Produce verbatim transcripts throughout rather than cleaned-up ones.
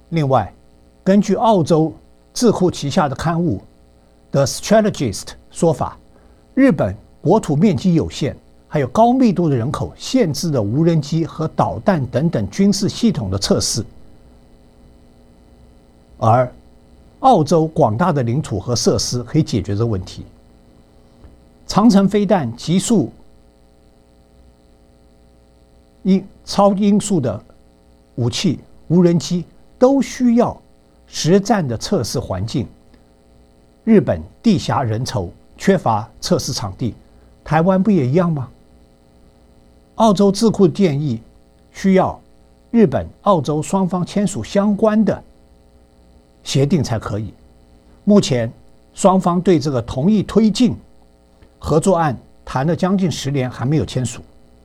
另外，根据澳洲智库旗下的刊物 The Strategist 说法，日本国土面积有限，还有高密度的人口，限制了无人机和导弹等等军事系统的测试。而澳洲广大的领土和设施可以解决这个问题。长程飞弹、极速音超音速的武器、无人机都需要实战的测试环境。日本地狭人稠，缺乏测试场地，台湾不也一样吗？澳洲智库建议需要日本、澳洲双方签署相关的协定才可以。目前双方对这个同意推进合作案谈了将近十年，还没有签署。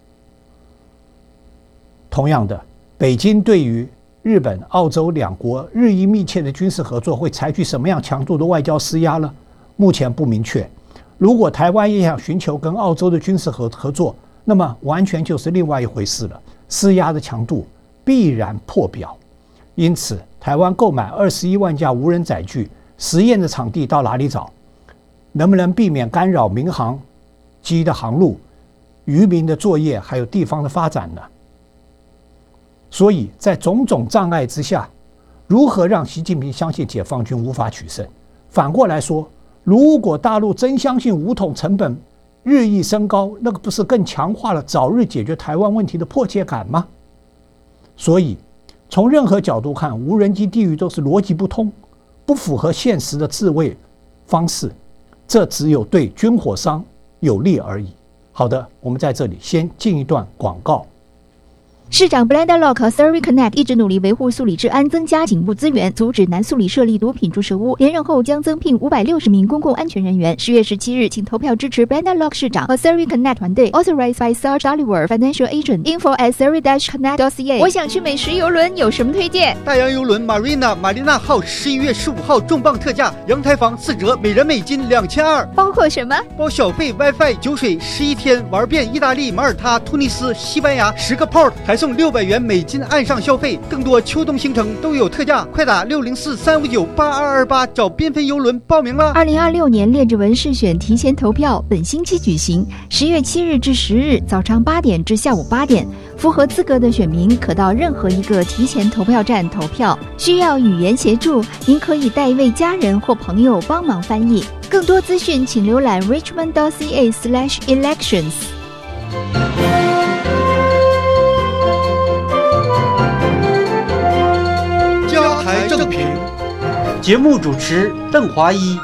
同样的，北京对于日本、澳洲两国日益密切的军事合作会采取什么样强度的外交施压呢？目前不明确。如果台湾也想寻求跟澳洲的军事合合作，那么完全就是另外一回事了，施压的强度必然破表。因此，台湾购买二十一万架无人载具，实验的场地到哪里找？能不能避免干扰民航机的航路、渔民的作业，还有地方的发展呢？所以在种种障碍之下，如何让习近平相信解放军无法取胜？反过来说，如果大陆真相信武统成本日益升高，那个不是更强化了早日解决台湾问题的迫切感吗？所以从任何角度看，无人机地狱都是逻辑不通，不符合现实的自卫方式，这只有对军火商有利而已。好的，我们在这里先进一段广告。 市长 BlenderLock 和 Surrey Connect 一直努力维护宿里治安，增加警务资源，阻止南宿里设立毒品注射屋。连任后将增聘五百六十名公共安全人员。十月十七日，请投票支持 BlenderLock 市长和 Surrey Connect 团队。Authorized by Sarge Oliver, Financial Agent. Info at surrey dash connect dot c a。我想去美食邮轮，有什么推荐？ 大洋邮轮 Marina 玛丽娜号十一月十五号重磅特价，阳台房四折，每人美金两千二。 包括什么？ 包小费、WiFi、酒水，十一天玩遍意大利、马耳他、突尼斯、西班牙十个 port， 还送六百元美金岸上消费，更多秋冬行程都有特价，快打六零四三五九八二二八找缤纷邮轮报名了。 二零二六年列治文试选提前投票本星期举行，十月七日至十日早上八点至下午八点，符合资格的选民可到任何一个提前投票站投票。需要语言协助，您可以带一位家人或朋友帮忙翻译。更多资讯请浏览 richmond dot c a slash elections。 台正评，节目主持邓华一。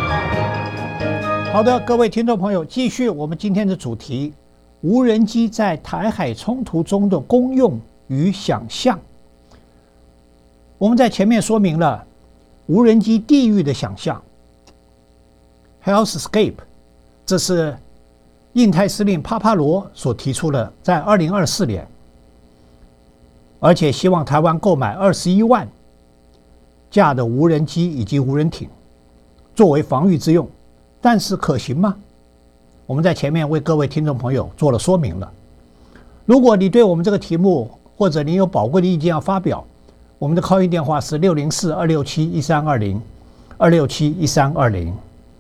好的，各位听众朋友，继续我们今天的主题：无人机在台海冲突中的功用与想象。我们在前面说明了无人机地狱的想象 （Hellscape）， 这是印太司令帕帕罗所提出的，在二零二四年，而且希望台湾购买二十一万架的无人机以及无人艇作为防御之用，但是可行吗？我们在前面为各位听众朋友做了说明了。如果你对我们这个题目或者你有宝贵的意见要发表，我们的 call in 电话是六零四二六七一三二零 二六七一三二零。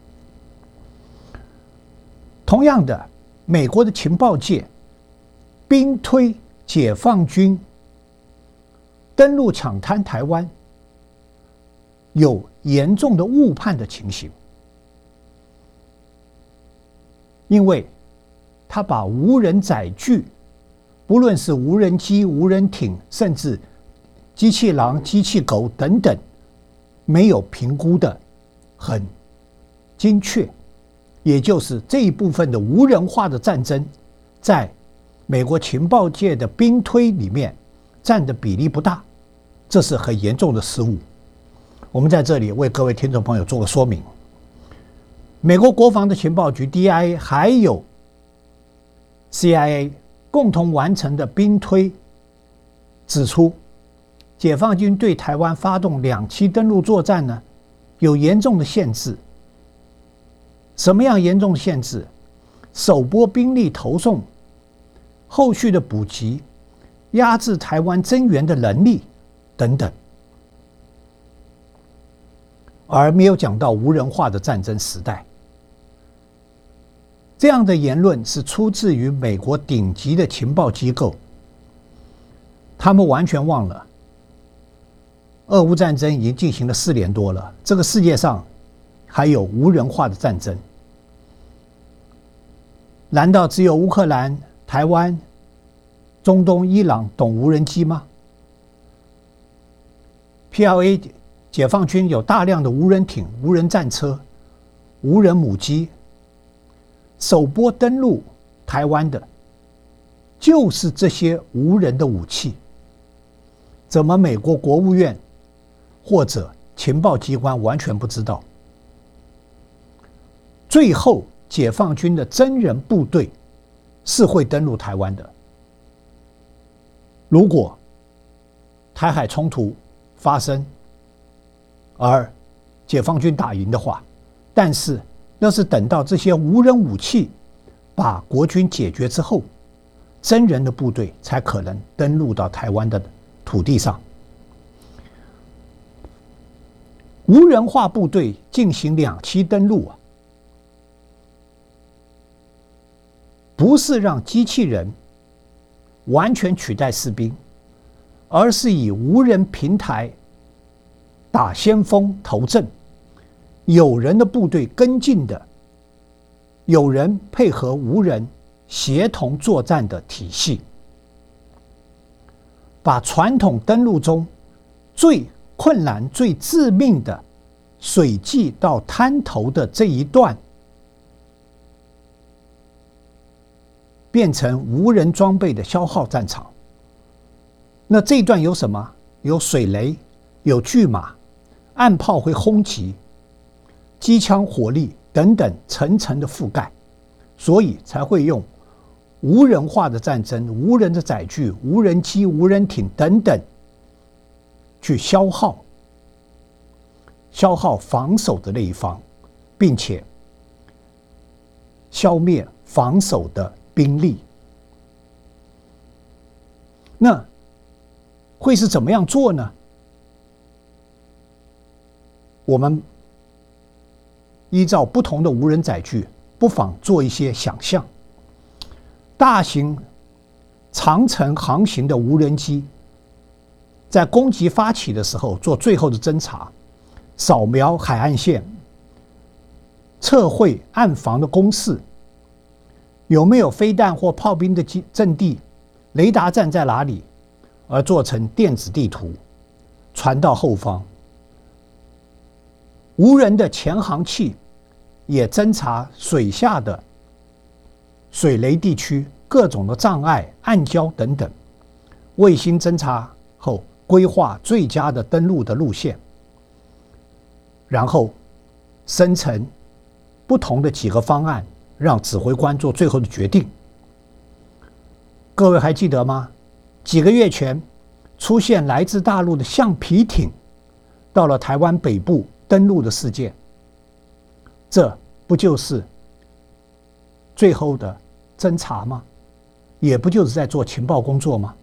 同样的，美国的情报界兵推解放军登陆抢滩台湾，有严重的误判的情形，因为他把无人载具，不论是无人机、无人艇，甚至机器狼、机器狗等等，没有评估的很精确，也就是这一部分的无人化的战争，在美国情报界的兵推里面占的比例不大，这是很严重的失误。我们在这里为各位听众朋友做个说明。美国国防的情报局 D I A 还有 C I A 共同完成的兵推指出，解放军对台湾发动两栖登陆作战呢，有严重的限制。什么样严重的限制？首波兵力投送，后续的补给，压制台湾增援的能力等等。 而没有讲到无人化的战争时代。这样的言论是出自于美国顶级的情报机构，他们完全忘了俄乌战争已经进行了四年多了，这个世界上还有无人化的战争。难道只有乌克兰、台湾、中东、伊朗懂无人机吗？ P L A 解放军有大量的无人艇、无人战车、无人母机，首波登陆台湾的就是这些无人的武器。怎么美国国务院或者情报机关完全不知道？最后，解放军的真人部队是会登陆台湾的。如果台海冲突发生，而解放军打赢的话，但是那是等到这些无人武器把国军解决之后，真人的部队才可能登陆到台湾的土地上。无人化部队进行两栖登陆啊，不是让机器人完全取代士兵，而是以无人平台打先锋头阵，有人的部队跟进的，有人配合无人协同作战的体系，把传统登陆中最困难、最致命的水际到滩头的这一段，变成无人装备的消耗战场。那这一段有什么？有水雷，有巨马，岸炮会轰击，机枪火力等等层层的覆盖，所以才会用无人化的战争、无人的载具、无人机、无人艇等等去消耗消耗防守的那一方，并且消灭防守的兵力。那会是怎么样做呢？我们依照不同的无人载具，不妨做一些想象。大型长程航行的无人机，在攻击发起的时候做最后的侦察，扫描海岸线，测绘岸防的工事，有没有飞弹或炮兵的阵地，雷达站在哪里，而做成电子地图传到后方。无人的潜航器也侦察水下的水雷地区各种的障碍、暗礁等等，卫星侦察后规划最佳的登陆的路线，然后生成不同的几个方案，让指挥官做最后的决定。各位还记得吗？几个月前出现来自大陆的橡皮艇到了台湾北部登陆的事件，这不就是最后的侦查吗？也不就是在做情报工作吗？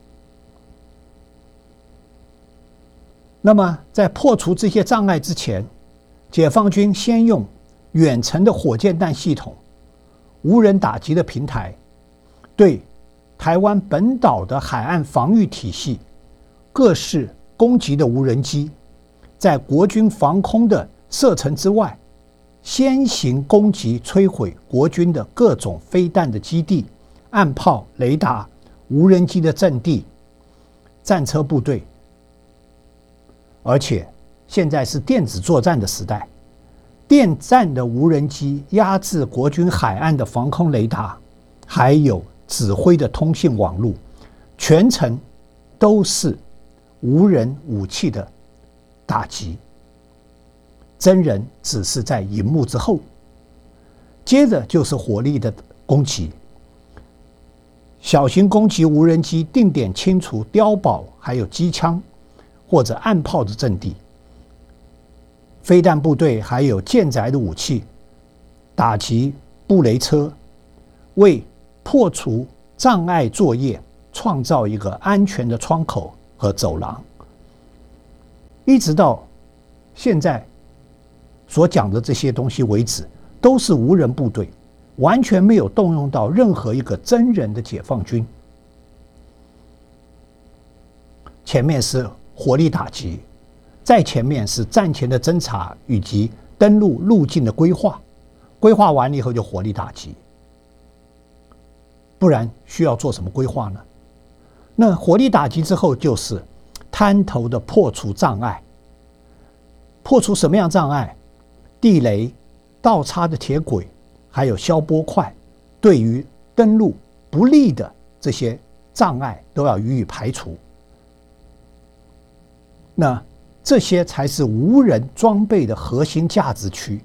那么在破除这些障碍之前，解放军先用远程的火箭弹系统、无人打击的平台，对台湾本岛的海岸防御体系、各式攻击的无人机，在国军防空的射程之外，先行攻击摧毁国军的各种飞弹的基地、岸炮、雷达、无人机的阵地、战车部队。而且现在是电子作战的时代，电战的无人机压制国军海岸的防空雷达，还有指挥的通信网络，全程都是无人武器的打击，真人只是在荧幕之后。接着就是火力的攻击，小型攻击无人机定点清除碉堡，还有机枪或者岸炮的阵地，飞弹部队还有舰载的武器打击布雷车，为破除障碍作业创造一个安全的窗口和走廊。一直到现在所讲的这些东西为止，都是无人部队，完全没有动用到任何一个真人的解放军。前面是火力打击，再前面是战前的侦察以及登陆路径的规划，规划完了以后就火力打击，不然需要做什么规划呢？那火力打击之后就是滩头的破除障碍，破除什么样障碍？地雷、倒插的铁轨，还有消波块，对于登陆不利的这些障碍都要予以排除。那这些才是无人装备的核心价值区，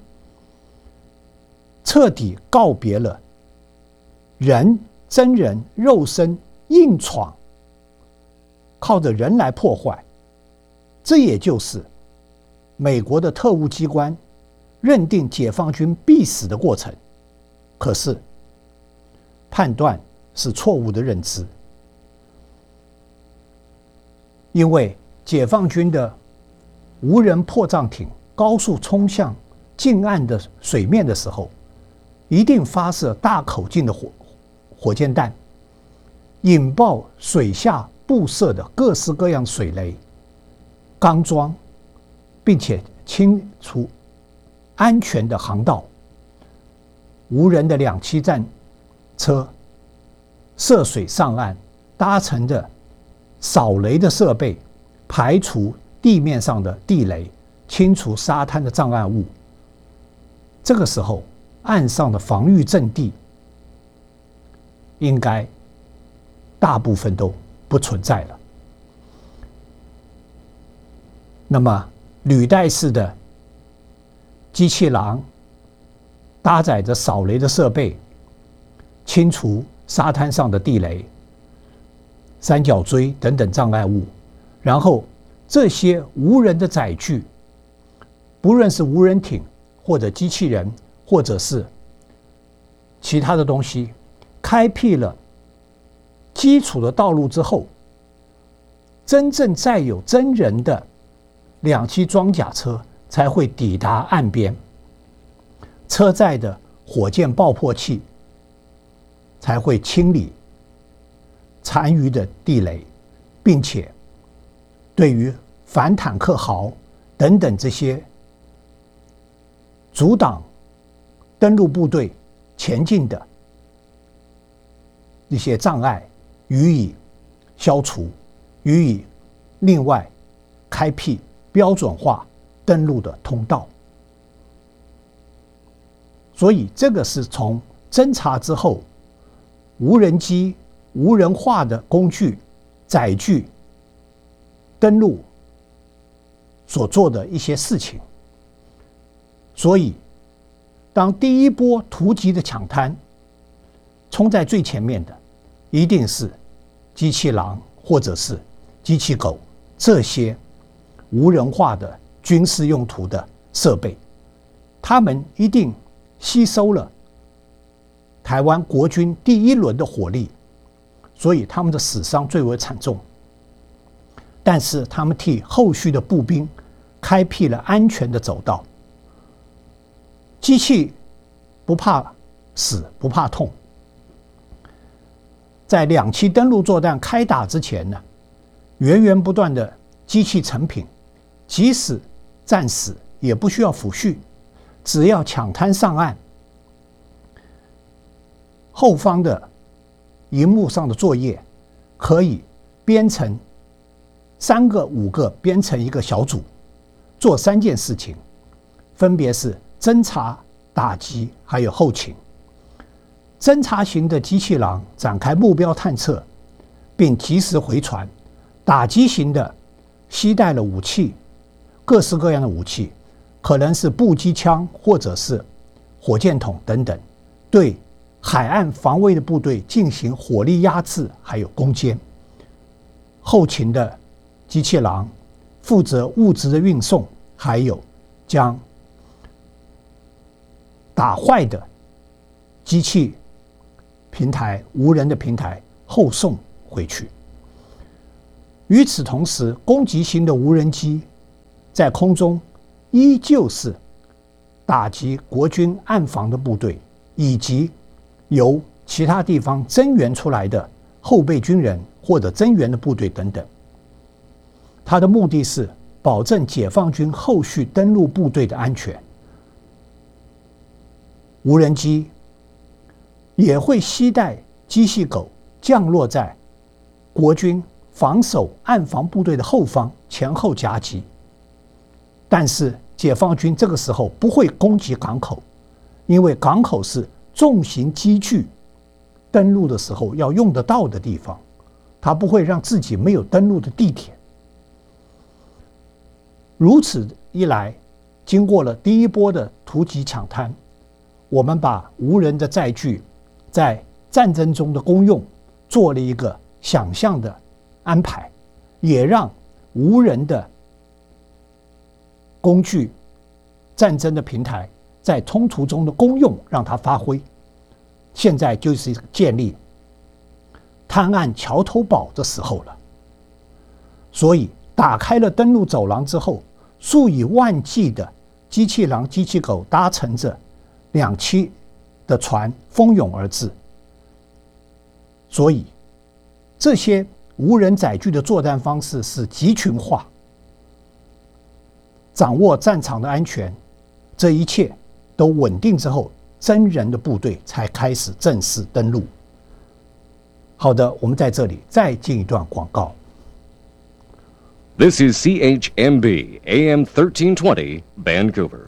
彻底告别了人真人肉身硬闯，靠着人来破坏。这也就是美国的特务机关认定解放军必死的过程，可是判断是错误的认知，因为解放军的无人破障艇高速冲向近岸的水面的时候，一定发射大口径的火火箭弹，引爆水下布设的各式各样水雷、钢桩，并且清除安全的航道。无人的两栖战车涉水上岸，搭乘的扫雷的设备，排除地面上的地雷，清除沙滩的障碍物。这个时候，岸上的防御阵地应该大部分都不存在了。那么履带式的机器狼搭载着扫雷的设备，清除沙滩上的地雷、三角锥等等障碍物，然后这些无人的载具，不论是无人艇或者机器人或者是其他的东西，开辟了基础的道路之后，真正载有真人的两栖装甲车才会抵达岸边，车载的火箭爆破器才会清理残余的地雷，并且对于反坦克壕等等这些阻挡登陆部队前进的一些障碍予以消除，予以另外开辟标准化登陆的通道。所以这个是从侦察之后，无人机、无人化的工具、载具登陆所做的一些事情。所以当第一波突击的抢滩冲在最前面的，一定是机器狼或者是机器狗这些无人化的军事用途的设备，他们一定吸收了台湾国军第一轮的火力，所以他们的死伤最为惨重。但是他们替后续的步兵开辟了安全的走道。机器不怕死，不怕痛。在两栖登陆作战开打之前呢，源源不断的机器成品，即使战死也不需要抚恤，只要抢滩上岸，后方的荧幕上的作业可以编成三个五个编成一个小组，做三件事情，分别是侦察、打击还有后勤。侦察型的机器狼展开目标探测并及时回传，打击型的携带了武器，各式各样的武器，可能是步机枪或者是火箭筒等等，对海岸防卫的部队进行火力压制还有攻坚。后勤的机器狼负责物资的运送，还有将打坏的机器平台、无人的平台后送回去。与此同时，攻击型的无人机在空中依旧是打击国军暗防的部队，以及由其他地方增援出来的后备军人或者增援的部队等等。他的目的是保证解放军后续登陆部队的安全。无人机也会携带机械狗降落在国军防守暗防部队的后方，前后夹击。但是解放军这个时候不会攻击港口，因为港口是重型机具登陆的时候要用得到的地方，他不会让自己没有登陆的地点。如此一来，经过了第一波的突击抢滩，我们把无人的载具在战争中的功用做了一个想象的安排，也让无人的工具、战争的平台在冲突中的功用让它发挥。现在就是建立滩岸桥头堡的时候了。所以打开了登陆走廊之后，数以万计的机器狼、机器狗搭乘着两栖的船蜂拥而至。所以这些无人载具的作战方式是集群化，掌握战场的安全，这一切都稳定之后，真人的部队才开始正式登陆。好的，我们在这里再进一段广告。 This is C H M B A M thirteen twenty Vancouver。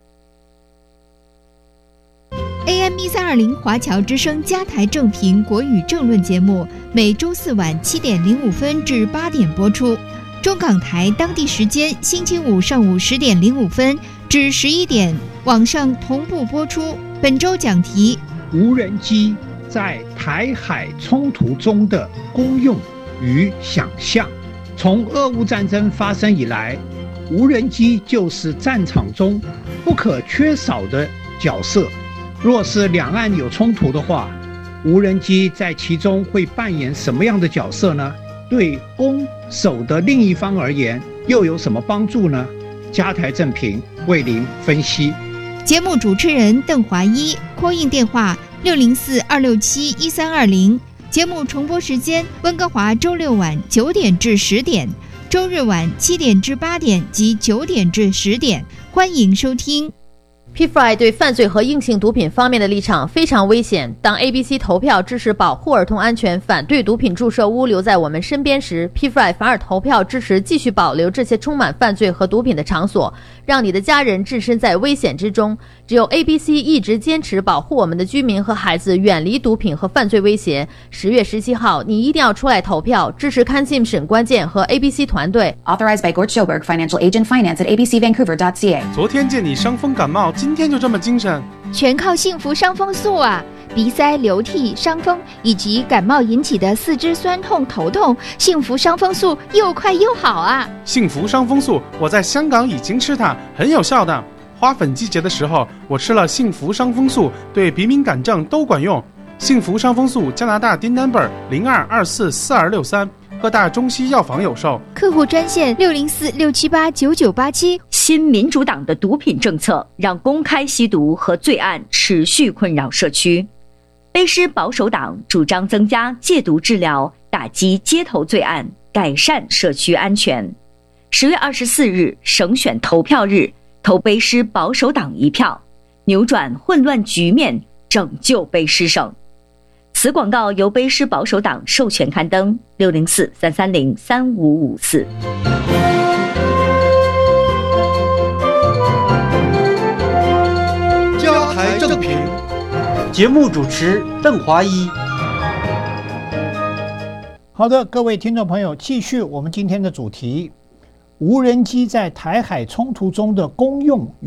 A M 一三二零华侨之声加台正评国语政论节目，每周四晚七点零五分至八点播出。中港台当地时间星期五上午十点零五分至十一点，网上同步播出。本周讲题： 无人机在台海冲突中的功用与想象。从俄乌战争发生以来，无人机就是战场中不可缺少的角色。若是两岸有冲突的话，无人机在其中会扮演什么样的角色呢？对攻守的另一方而言，又有什么帮助呢？加台正评为您分析。 节目主持人邓华一，call in电话六零四二六七一三二零。节目重播时间：温哥华周六晚九点至十点，周日晚七点至八点及九点至十点。欢迎收听。 P F I 对犯罪和硬性毒品方面的立场非常危险。当 A B C 投票支持保护儿童安全、反对毒品注射屋留在我们身边时， P F I 反而投票支持继续保留这些充满犯罪和毒品的场所，让你的家人置身在危险之中。只有 A B C 一直坚持保护我们的居民和孩子远离毒品和犯罪威胁。十月十七号，你一定要出来投票，支持看信沈关键和 A B C 团队。 Authorized by Gord Schoberg, Financial Agent Finance at a b c vancouver dot c a。 昨天见你伤风感冒，今天就这么精神， 全靠幸福伤风素啊！鼻塞、流涕、伤风以及感冒引起的四肢酸痛、头痛，幸福伤风素又快又好啊！ 幸福伤风素，我在香港已经吃它，很有效的。花粉季节的时候，我吃了幸福伤风素，对鼻敏感症都管用。幸福伤风素，加拿大 D number 零二二四四二六三，各大中西药房有售。 客户专线六零四六七八九九八七。 新民主党的毒品政策让公开吸毒和罪案持续困扰社区。卑诗保守党主张增加戒毒治疗，打击街头罪案，改善社区安全。十月二十四日省选投票日，投卑诗保守党一票，扭转混乱局面，拯救卑诗省。此广告由卑诗保守党授权刊登，六零四三三零三五五四。 加台正评，节目主持邓华一。 好的，各位听众朋友，继续我们今天的主题：无人机在台海冲突中的功用与